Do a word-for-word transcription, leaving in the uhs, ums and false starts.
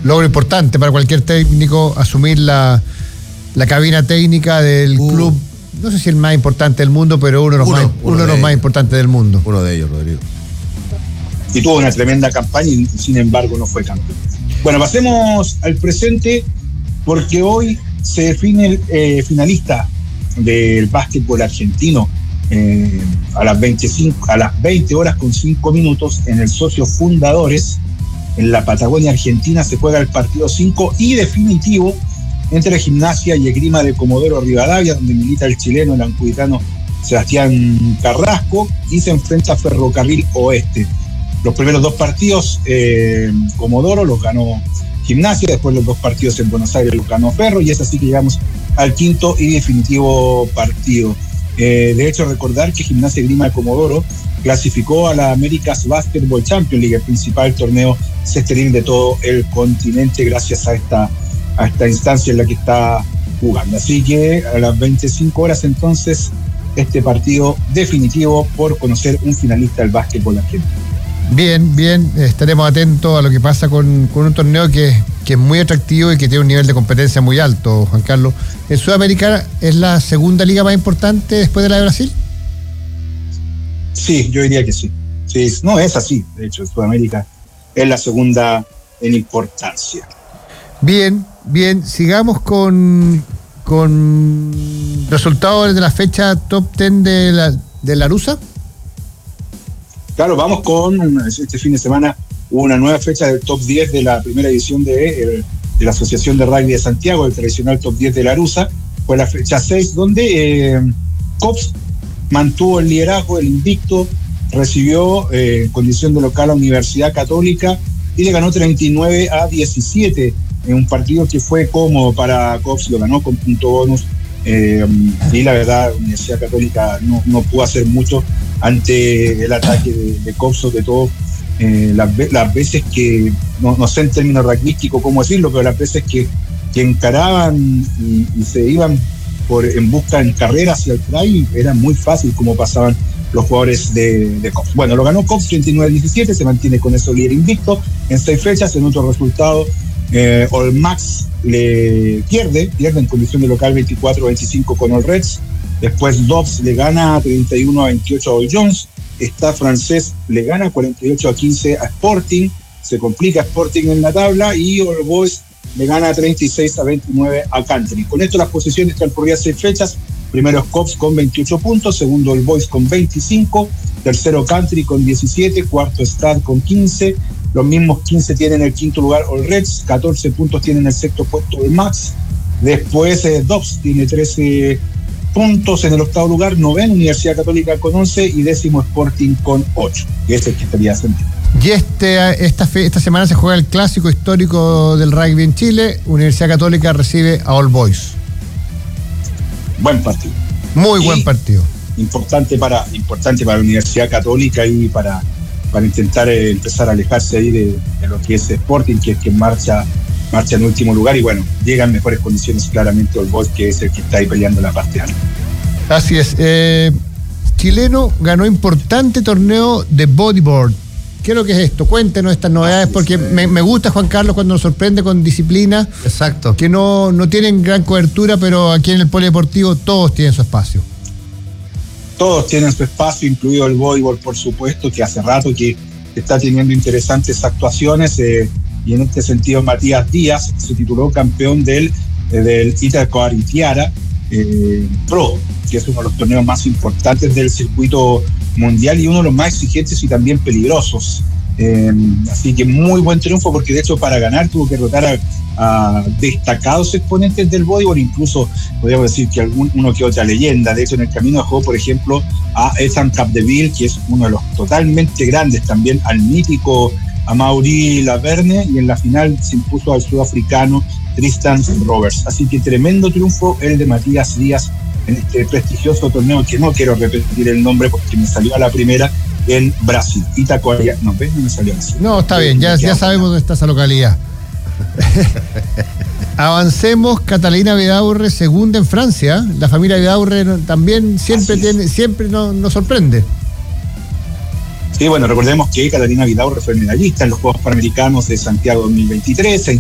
logro importante para cualquier técnico asumir la, la cabina técnica del uh. club, no sé si el más importante del mundo, pero uno de los, uno, más, uno uno de los más importantes del mundo. Uno de ellos, Rodrigo. Y tuvo una tremenda campaña y sin embargo no fue campeón. Bueno, pasemos al presente porque hoy se define el eh, finalista del básquetbol argentino eh, a las veinticinco, a las veinte horas con cinco minutos en el Socio Fundadores en la Patagonia Argentina se juega el partido cinco y definitivo entre Gimnasia y Esgrima de Comodoro Rivadavia, donde milita el chileno, el ancuditano Sebastián Carrasco, y se enfrenta a Ferrocarril Oeste. Los primeros dos partidos, eh, Comodoro los ganó Gimnasia, después los dos partidos en Buenos Aires los ganó Ferro, y es así que llegamos al quinto y definitivo partido. Eh, de hecho, recordar que Gimnasia y Esgrima de Comodoro clasificó a la America's Basketball Champions League, el principal torneo cesteril de todo el continente, gracias a esta, a esta instancia en la que está jugando. Así que a las veinticinco horas entonces, este partido definitivo por conocer un finalista del básquetbol argentino. Bien, bien, estaremos atentos a lo que pasa con, con un torneo que, que es muy atractivo y que tiene un nivel de competencia muy alto, Juan Carlos. ¿En Sudamérica es la segunda liga más importante después de la de Brasil? Sí, yo diría que sí. sí no, es así, de hecho, Sudamérica es la segunda en importancia. Bien, bien, sigamos con, con resultados de la fecha top diez de la, de la Arusa. Claro, vamos con este fin de semana una nueva fecha del top diez de la primera edición de, de la Asociación de Rugby de Santiago, el tradicional top diez de la Arusa. Fue la fecha seis, donde eh, Cops mantuvo el liderazgo, el invicto, recibió eh, en condición de local a Universidad Católica y le ganó treinta y nueve a diecisiete en un partido que fue cómodo para Cops, lo ganó con punto bonus. Eh, y la verdad, Universidad Católica no, no pudo hacer mucho ante el ataque de, de Cops, sobre todo eh, las, las veces que, no, no sé en términos rugbyísticos cómo decirlo, pero las veces que, que encaraban y, y se iban por, en busca en carrera hacia el try, era muy fácil como pasaban los jugadores de, de Cops. Bueno, lo ganó Cops treinta y nueve a diecisiete, se mantiene con eso líder invicto en seis fechas. En otro resultado, eh, All Max le pierde, pierde en condición de local veinticuatro a veinticinco con All Reds. Después Dobbs le gana treinta y uno a veintiocho a All Jones. Está Francés le gana cuarenta y ocho a quince a Sporting. Se complica Sporting en la tabla y All Boys le gana treinta y seis a veintinueve a Country. Con esto las posiciones transcurridas seis fechas. Primero es Cops con veintiocho puntos, segundo All Boys con veinticinco, tercero Country con diecisiete, cuarto Stad con quince. Los mismos quince tienen el quinto lugar All Reds, catorce puntos tienen el sexto puesto All Max. Después eh, Dobbs tiene trece puntos en el octavo lugar, noveno Universidad Católica con once y décimo Sporting con ocho. Y ese es el que estaría sentido. Y este, esta, fe, esta semana se juega el clásico histórico del rugby en Chile. Universidad Católica recibe a All Boys. Buen partido. Muy y buen partido. Importante para, importante para la Universidad Católica y para, para intentar eh, empezar a alejarse ahí de, de lo que es Sporting, que es que marcha, marcha en último lugar. Y bueno, llega en mejores condiciones claramente All Boys, que es el que está ahí peleando la parte alta. Así es. Eh, chileno ganó importante torneo de bodyboard. ¿Qué es lo que es esto? Cuéntenos estas novedades, porque me, me gusta, Juan Carlos, cuando nos sorprende con disciplinas. Exacto. Que no, no tienen gran cobertura, pero aquí en el polideportivo todos tienen su espacio. Todos tienen su espacio, incluido el voleibol, por supuesto, que hace rato que está teniendo interesantes actuaciones. Eh, y en este sentido, Matías Díaz se tituló campeón del, eh, del Itacoaritiara eh, Pro, que es uno de los torneos más importantes del circuito mundial y uno de los más exigentes y también peligrosos. Eh, así que muy buen triunfo, porque de hecho para ganar tuvo que derrotar a, a destacados exponentes del voleibol, incluso podríamos decir que algún, uno que otra leyenda. De hecho, en el camino dejó, por ejemplo, a Ethan Capdeville, que es uno de los totalmente grandes, también al mítico Amaury Laverne, y en la final se impuso al sudafricano Tristan Roberts. Así que tremendo triunfo el de Matías Díaz en este prestigioso torneo, que no quiero repetir el nombre porque me salió a la primera, en Brasil. Itacoaria, no, ¿ves? No me salió así. No, está bien, ya, ya sabemos dónde está esa localidad. Avancemos. Catalina Vidaurre, segunda en Francia. La familia Vidaurre también siempre tiene, siempre nos, nos sorprende. Sí, bueno, recordemos que Catalina Vidaurre fue medallista en los Juegos Panamericanos de Santiago dos mil veintitrés,